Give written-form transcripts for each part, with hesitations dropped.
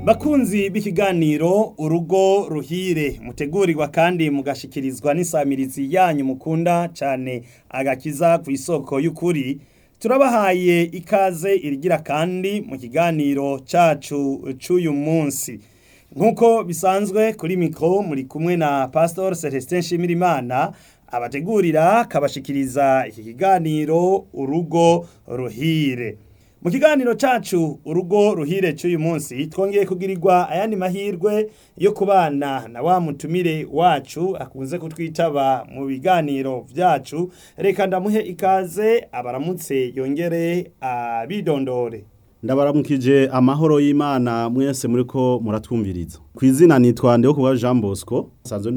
Bakunzi b'ikiganiro urugo ruhire mutegurirwa kandi mugashikirizwa n'isamirizi yanyu mukunda cyane agakiza ku isoko y'ukuri turabahaye ikaze irigira kandi mu kiganiro cacu c'uyu munsi nkuko bisanzwe kuri mikro muri kumwe na Pastor Celestin Shimirimana abategurira kabashikiriza iki kiganiro urugo ruhire. Mu kiganiro cacu urugo ruhire cy'uyu munsi twongeye kugirirwa ayandi mahirwe yo kubana na wa mutumire wacu akunze kutwitaba mu biganiro vyacu. Reka ndamuhe ikaze abaramutse yongere abidondore. Ndabaramukije amahoro y'Imana mwese muriko muratwumviriza. Kwizina nitwa Ndeho Jean Bosco, sanzwe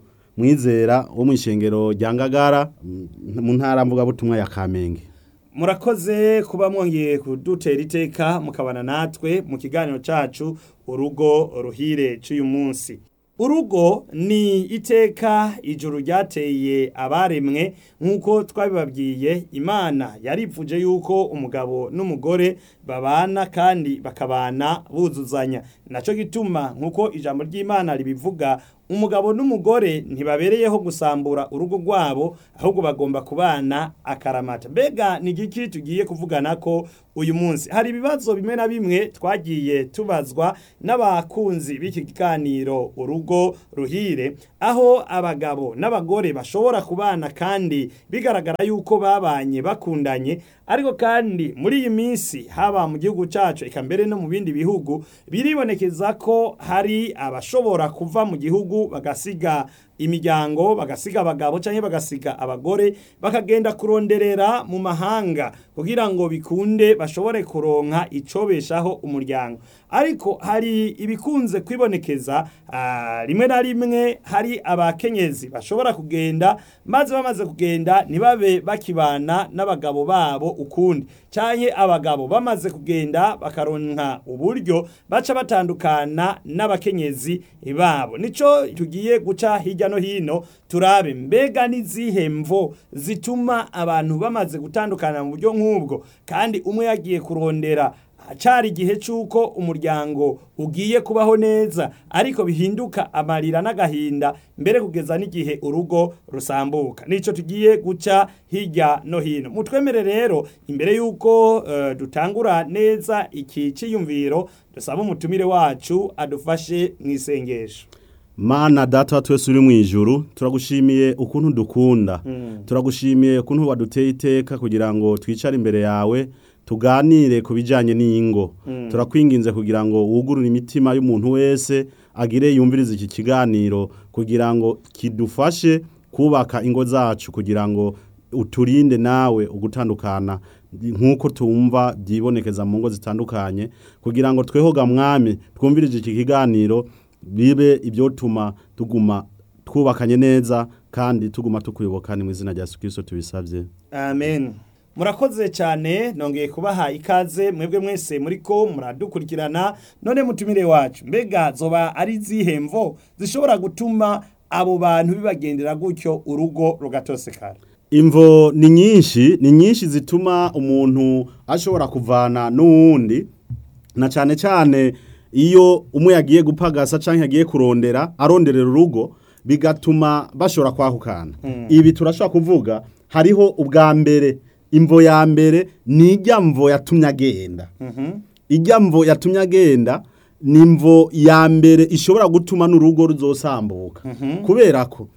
mwizera wo mwishengero rya Ngagara mu ntara mvuga butumwa ya Kamenge. Murakoze kuba mwongeye kudutera iteka mukabana natwe mu kiganiro cacu urugo ruhire cy'uyu munsi. Urugo ni iteka ijuru ryateye abaremwe nkuko twabibabwiye. Imana yaripfuje yuko umugabo n'umugore babana kandi bakabana buzuzanya. Naco gituma nkuko ijambo ry'Imana ribivuga, umugabo n'umugore ntibabereyeho gusambura urugo rwabo ahubwo bagomba kubana akaramata. Mbega ni igiki tugiye kuvugana ko uyu munsi? Hari ibibazo bimwe na bimwe twagiye tubazwa n'abakunzi b'iki kiganiro urugo ruhire, aho abagabo n'abagore bashobora kubana kandi bigaragara yuko babanye bakundanye, ariko kandi muri iyi minsi haba mu gihugu cacu eka mbere no mu bindi bihugu biribonekeza ko hari abashobora kuva mu gihugu bagasiga imiryango, bagasiga abagabo canke bagasiga abagore bakagenda kuronderera mu mahanga kugira ngo bikunde bashobore kuronka icobeshaho umuryango. Ariko hari ibikunze kwibonekeza rimwe na rimwe hari abakenyezi bashobora kugenda maze bamaze kugenda nibabe bakibana n'abagabo babo ukundi, canke abagabo bamaze kugenda bakaronka uburyo baca batandukana n'abakenyezi babo. Nico tugiye guca hirya no hino turabe mbega nizihe mvo zituma abantu bamaze gutandukana mu buryo nk'ubwo kandi umwe yagiye kurondera acari igihe cyuko umuryango ugiye kubaho neza ariko bihinduka amarira n'agahinda mbere kugeza n'igihe urugo rusambuka. Nico tugiye guca hirya no hino. Mutwemere rero imbere yuko dutangura neza iki ciyumviro dusaba umutumire wacu adufashe mwisengesho. Mana data twese uri mu ijuru, turagushimiye ukuntu dukunda. Turagushimiye ukuntu waduteye iteka kugira ngo twicare imbere yawe tuganire kubijanye n'ingo. Turakwinginze kugira ngo wugurure imitima y'umuntu wese agire yumviriza iki kiganiro kugira ngo kidufashe kubaka ingo zacu, kugira ngo uturinde nawe ugutandukana nkuko tumva byibonekeza mu ngo zitandukanye, kugira ngo twehoga mwami twumvirije iki kiganiro bibe ibyo tuma tuguma twubakanye neza kandi tuguma tukuyoboka mu izina rya Yesu Kristo tubisabye. Amen. Murakoze cyane, nongeye kubaha ikaze mwebwe mwese muriko muradukurikirana. None mutumire wacu, mbega zoba ari zihemvo zishobora gutuma abo bantu bibagendera gutyo urugo rugatosekara? Imvo ni nyinshi zituma umuntu ashobora kuvana n'uwundi, na cyane cyane iyo umwe yagiye gupagasa canke yagiye aronderera urugo bigatuma bashobora kwahukana. Ibi turashobora kuvuga hariho ubwa mbere, imvo ya mbere ni ijya mvo yatumye agenda. Ijya mvo yatumye agenda ni imvo ya mbere ishobora gutuma n'urugo ruzosambuka. Kubera ko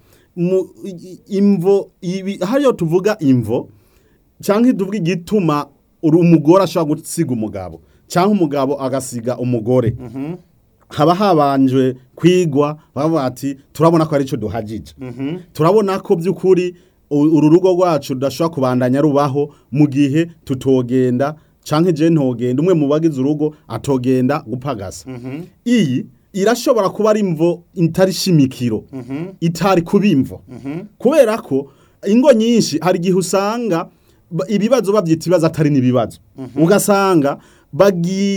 imvo hariyo tuvuga imvo canke tuvuga igituma umugore ashobora gusiga umugabo canke umugabo agasiga umugore. Haba habanjwe kwigwa bavuga ati turabona ko ari cyo duhagije. Turabona ko by'ukuri uru rugo rwacu rudashobora kubandanya rubaho mu gihe tutogenda canke je ntogenda, umwe mu bagize urugo atogenda gupagasa. Iyi irashobora kuba ari imvo itari shimikiro, itari kubimvo. Kubera ko ingo nyinshi hari gihe usanga ibibazo bavyita ibibazo atari nibibazo. Ugasanga bagiye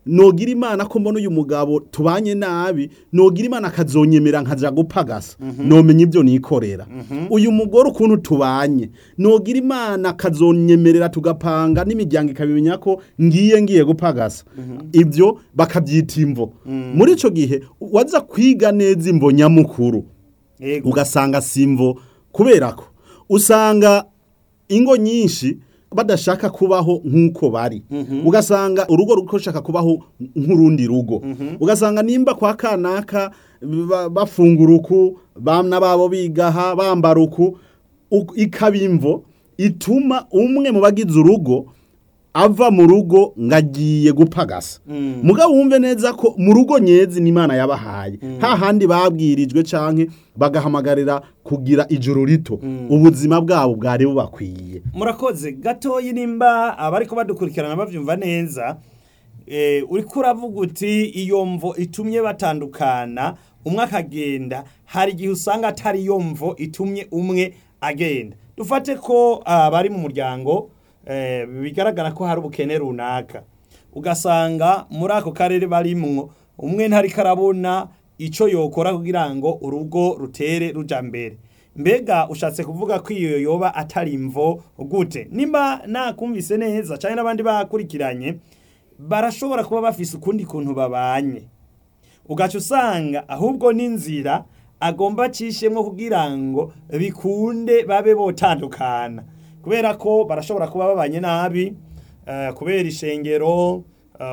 nogira imana ko mbona uyu mugabo tubanye nabi nogira imana akazonyemera nkaja gupagasa nomenya ibyo nikorera uyu mugore ukuntu tubanye nogira imana akazonyemerera tugapanga n'imiryango ikabimenya ko ngiye gupagasa ibyo bakabyita imvo muri ico gihe waza kwiga neza imvo nyamukuru ugasanga simvo kubera ko usanga ingo nyinshi badashaka kubaho nk'uko bari ugasanga urugo rukoshaka kubaho nk'urundi rugo ugasanga nimba kwa kanaka bafungura uku bamna babo bigaha bambara uku ikabimvo ituma umwe mu bagize urugo ava mu rugo ngagiye gupagasa mugabo wumve neza ko mu rugo nyezi n'Imana yabahaye hahandi babwirijwe canke bagahamagarira kugira ijuru rito ubuzima bwabo bwari bubakwiye. Murakoze gatoyi nimba abariko badukurikirana bavyumva neza uriko uravuga uti iyo mvo itumye batandukana umwe akagenda hari igihe usanga atari iyo mvo itumye umwe agenda. Dufate ko bari mu muryango bigaragara ko hari ubukene runaka ugasanga muri ako karere barimwo umwe ntari karabona ico yokora kugira ngo urugo rutere ruja mbere. Mbega ushatse kuvuga ko iyo yoba atari imvo gute? Nimba nakumvise neza cyane n'abandi bakurikiranye barashobora kuba bafise ukundi kuntu babanye ugaca usanga ahubwo n'inzira agomba cishemwe kugira ngo bikunde babe botandukana kubera ko barashobora kuba babanye nabi kubera ishengero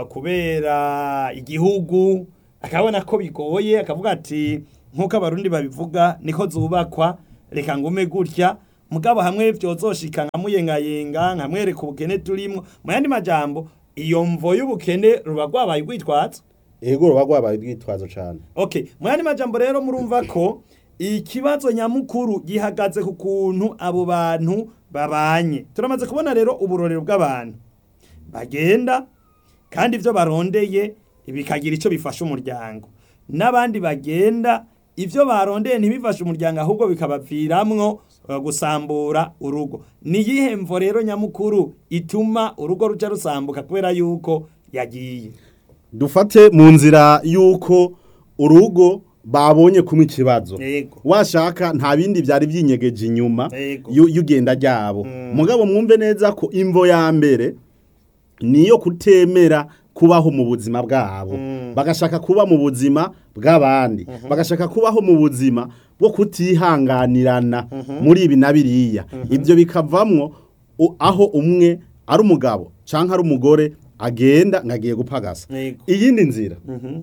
kubera igihugu akabona ko bigoye akavuga ati nkuko abarundi babivuga niko zubakwa reka ngume gutya mugabo hamwe byozoshika nkamuyengayenga nkamwereka ubukene turimo mu yandi majambo iyo mvo y'ubukene ruba rwabaye gwitwaza ego ruba rwabaye gwitwazo cyane. Okay mu yandi majambo rero murumva ko ikibazo nyamukuru gihagaze ku kuntu abo bantu babanye. Turamaze kubona rero uburorero bw'abantu bagenda kandi ivyo barondeye bikagira ico bifasha umuryango n'abandi bagenda ivyo barondeye ntibifasha umuryango ahubwo bikabaviramwo gusambura urugo. Ni yihe mvo rero nyamukuru ituma urugo ruja rusambuka kubera yuko yagiye? Dufate mu nzira yuko urugo babonye kumwe ikibazo washaka nta bindi byari byinyegeje inyuma y'ugenda ryabo mugabo mwumve neza ko imvo ya mbere niyo kutemera kubaho mu buzima bwabo bagashaka kuba mu buzima bw'abandi bagashaka kubaho mu buzima bwo kutihanganirana muri ibi nabiriya ibyo bikavamwo aho umwe ari umugabo canke ari umugore agenda ngagiye gupagasa. Iyindi nzira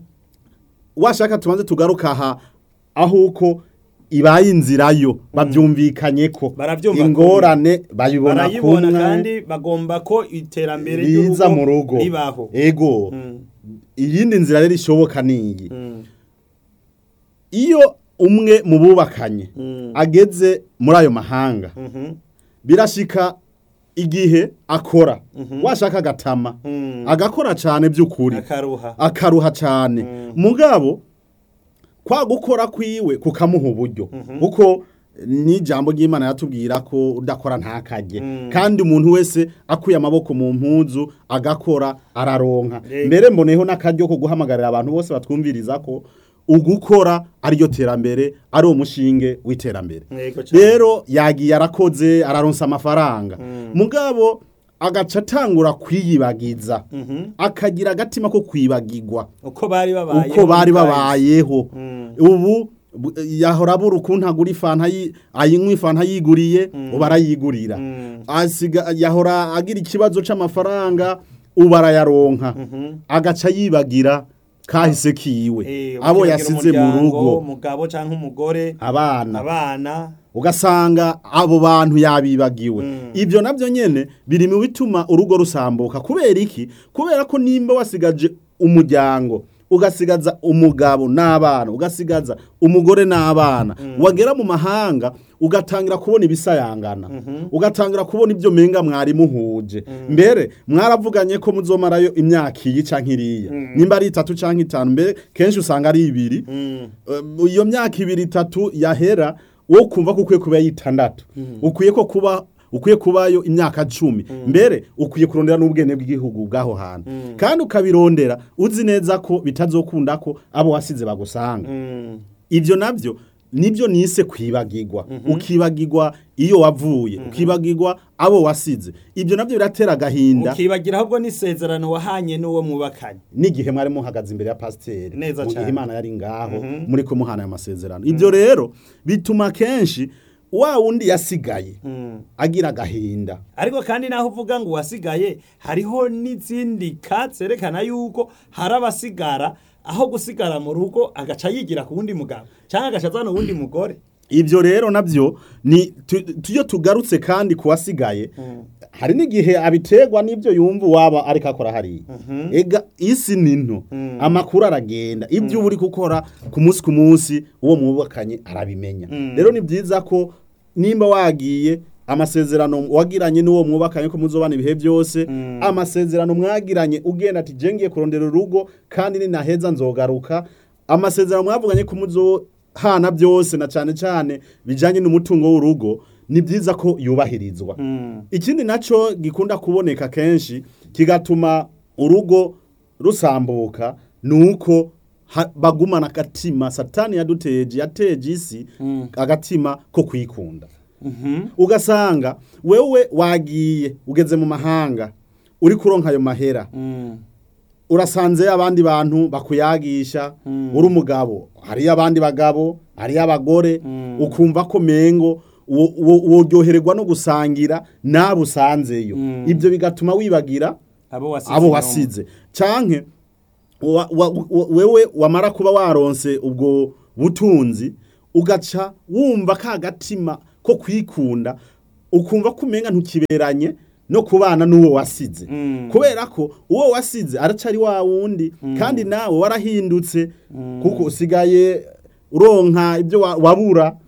washaka tubanze tugaruka aho uko ibaye inzira yo bavyumvikanye ko ingorane bayibona kumwe kandi bagomba ko iterambere ry'urugo ribaho. Ego iyindi nzira rero ishoboka niyi iyo umwe mu bubakanye ageze muri ayo mahanga birashika igihe akora washaka gatama agakora cyane by'ukuri akaruha cyane mugabo kwa gukora kwiwe kukamuha uburyo kuko ni jambo ry'Imana yatubwira ko udakora ntakajye kandi umuntu wese akuye amaboko mu mpuzu agakora araronka mbere mboneho n'akaryo ko guhamagarira abantu bose batwumviriza ko ugukora ariyo terambere ari umushinge w'iterambere. Rero yagiye arakoze araronsa amafaranga mugabo agaca atangura kwiyibagiza akagira agatima ko kwibagirwa uko bari babayeho ubu yahora buru kuntagura ifanta ayinywa ifanta yiguriye ubarayigurira asiga yahora agira ikibazo c'amafaranga ubarayaronka agaca yibagira kahise kiwe abo yasize mu rugo umugabo canke umugore abana ugasanga abo bantu yabibagiwe ibyo navyo nyene biri mu bituma urugo rusambuka kubera iki kubera ko nimba wasigaje umuryango ugasigaza umugabo n'abana ugasigaza umugore n'abana wagera mu mahanga ugatangira kubona ibisayangana ugatangira kubona ibyo menga mwari muhuje mbere mwaravuganye ko muzomarayo imyaka iyi canke iriya nimba ari 3 canke 5 mbere kenshi usanga ari 2 iyo myaka 2 3 yahera wo kumva ko ukwiye kuba yitandatu ukwiye ko kuba ukwiye kubayo imyaka 10 mbere ukwiye kurondera n'ubwene bw'igihugu bwaho hantu kandi ukabirondera uzi neza ko bitazokunda ko abo wasize bagusanga ibyo nabyo nibyo nise kwibagirwa ukibagirwa iyo wavuye ukibagirwa abo wasize ibyo nabyo biratera gahinda ukibagira ahubwo nisezerano wahanye n'uwo mubakanye n'igihe mwari muhagaze imbere ya pasiteri Neza mu gihe cane. Imana yari ngaho muri ko muhana amasezerano ibyo rero bituma kenshi wa wundi yasigaye agira gahinda ariko kandi naho uvuga ngo wasigaye hariho n'izindi katserekana yuko hari abasigara aho gusigara mu rugo agaca yigira ku wundi mugabo cyangwa agaca azana uwundi mugore ibyo rero nabyo ni tuyo tugarutse kandi kuwasigaye hari n'igihe abiterwa n'ibyo yumva waba ariko akora hariya ega isi ninto amakuru aragenda ibyo uri gukora ku munsi uwo mubakanye arabimenya rero ni byiza ko nimba wagiye amasezerano wagiranye n'uwo mwubakanye ko muzobana ibihe byose amasezerano mwagiranye ugenda ati jengiye kurondera urugo kandi ni naheza nzogaruka amasezerano mwavuganye ko muzohana byose na cyane cyane bijanye n'umutungo w'urugo ni byiza ko yubahirizwa ikindi naco gikunda kuboneka kenshi kigatuma urugo rusambuka nuko bagumana agatima satani yateje isi agatima ko kwikunda ugasanga wewe wagiye ugeze mu mahanga uri kuronka ayo mahera urasanze abandi bantu bakuyagisha uri umugabo hari abandi bagabo hari abagore ukumva ko mengo woryohererwa no gusangira nabo usanzeyo ibyo bigatuma wibagira abo wasize canke wewe wamara kuba waronse ubwo butunzi ugaca wumva ka gatima ko kwikunda ukumva kumenga ntukiberanye no kubana n'uwo wasize kubera ko uwo wasize aracari wa wundi kandi nawe warahindutse kuko usigaye uronka ibyo wabura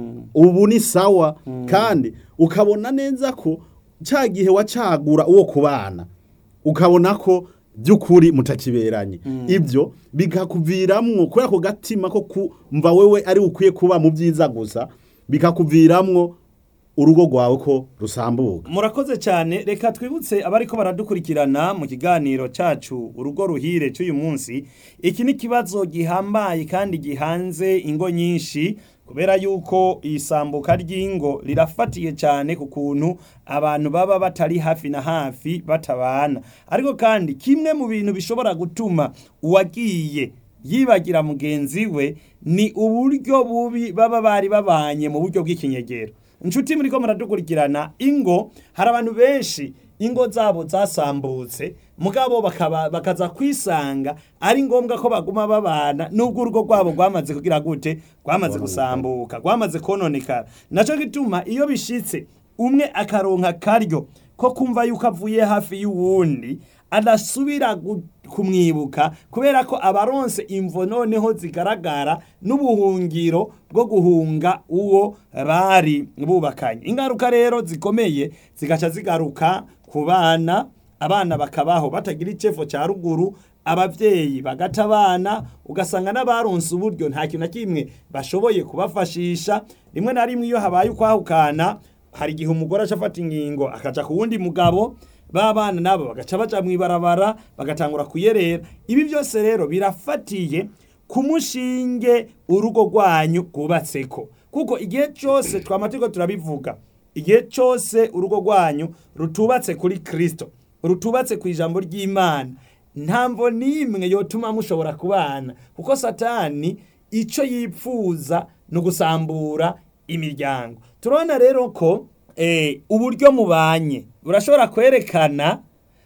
ubu ni sawa kandi ukabona neza ko cya gihe wacagura uwo kubana ukabona ko by'ukuri mutakiberanye ibyo bikakuviramwo kubera ko gatima ko kumva wewe ari ukwiye kuba mu byiza gusa bikakuviramwo urugo rwawe ko rusambuka. Murakoze cyane, reka twibutse abariko baradukurikirana mu kiganiro cacu urugo ruhire cy'uyu munsi. Iki ni kibazo gihambaye kandi gihanze ingo nyinshi kubera yuko isambuka ry'ingo rirafatiye cyane ku kuntu abantu baba batari hafi na hafi batabana. Ariko kandi kimwe mu bintu bishobora gutuma uwagiye yibagira mugenzi we ni uburyo bubi baba bari babanye mu buryo bw'ikinyegero. Nshuti muriko muradukurikirana, ingo hari abantu benshi ingo zabo zasambutse mugabo bakaza kwisanga ari ngombwa ko baguma babana nubwo urugo rwabo rwamaze kugira gute, rwamaze gusambuka, rwamaze kononekara. Naco gituma iyo bishitse umwe akaronka karyo ko kumva yuko avuye hafi y'uwundi adasubira kumwibuka kubera ko abaronse imvo noneho zigaragara n'ubuhungiro bwo guhunga uwo bari bubakanye. Ingaruka rero zikomeye zigaca zigaruka ku bana, abana bakabaho batagira icevo cya ruguru, abavyeyi bagata abana, ugasanga n'abaronse uburyo nta kintu na kimwe bashoboye kubafashisha. Rimwe na rimwe iyo habaye ukwahukana, hari igihe umugore acafata ingingo akaja ku wundi mugabo, babana nabo bagaca baja mwibarabara bagatangura kuyerera. Ibi byose rero birafatiye ku mushinge urugo rwanyu rwubatseko, kuko igihe cyose twamatiko turabivuga, igihe cyose urugo rwanyu rutubatse kuri Kristo, rutubatse ku ijambo ry'Imana, ntamvo nimwe yotuma mushobora kubana, kuko Satani ico yipfuza no gusambura imiryango. Turabona rero ko uburyo mubanye burashobora kwerekana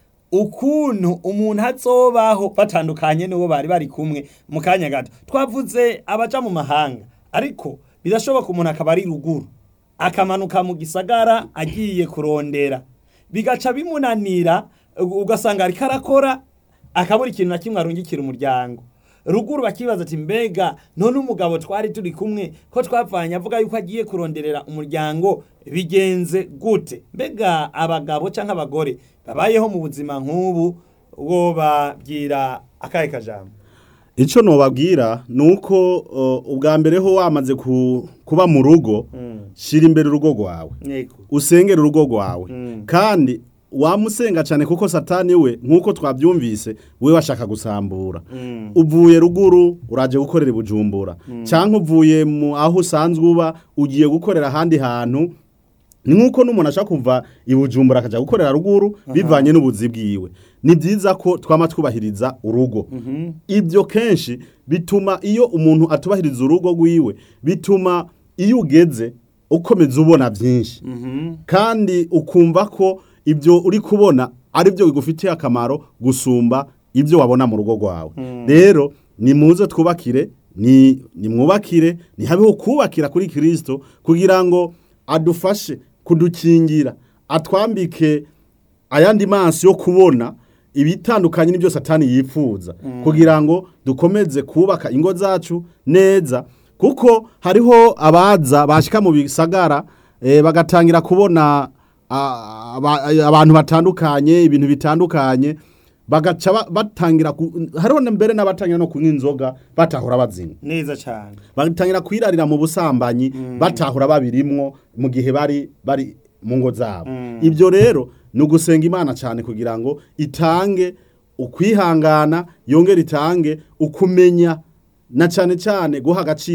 ukuntu umuntu azobaho batandukanye n'uwo bari kumwe mu kanya gato. Twavuze abaja mu mahanga, ariko birashoboka umuntu akaba ari ruguru akamanuka mu gisagara agiye kurondera, bigaca bimunanira, ugasanga ariko arakora akabura ikintu na kimwe arungikira umuryango. Ruguru bakibaza ati mbega none umugabo twari turi kumwe ko twapfanye avuga yuko agiye kuronderera umuryango bigenze gute? Mbega abagabo canke abagore babayeho mu buzima nk'ubu wo babyira akahe kajambo? Ico nobabwira nuko ubwa mbere ho wamaze kuba mu rugo shira imbere urugo rwawe usengera urugo rwawe kandi wamusenga cyane kuko satani we nkuko twabyumvise we washaka gusambura uvuye ruguru uraje gukorera ibujumbura cyangwa uvuye mu aho usanzwe uba ugiye gukorera ahandi hantu ni nkuko n'umuntu ashaka kuva ibujumbura akaja gukorera ruguru bivanye n'ubuzi bwiwe ni byiza ko twama twubahiriza urugo ibyo kenshi bituma iyo umuntu atubahiriza urugo rwiwe bituma iyo ugeze ukomeza ubona byinshi kandi ukumva ko ibyo uri kubona ari byo bigufitiye akamaro gusumba ibyo wabona mu rugo rwawe rero ni muze twubakire ni mwubakire ni habeho kubakira kuri Kristo kugira ngo adufashe kudukingira atwambike ayandi maso yo kubona ibitandukanye n'ibyo satani yifuza kugira ngo dukomeze kubaka ingo zacu neza kuko hariho abaza bashika mu bisagara bagatangira kubona abantu batandukanye ibintu bitandukanye bagaca batangira hariho mbere n'abatangira no kunywa inzoga batahura bazinywa neza cyane batangira kwirarira mu busambanyi batahura babirimwo mu gihe bari mu ngo zabo ibyo rero ni ugusenga Imana cyane kugira ngo itange ukwihangana yongere itange ukumenya na cyane guha agaciro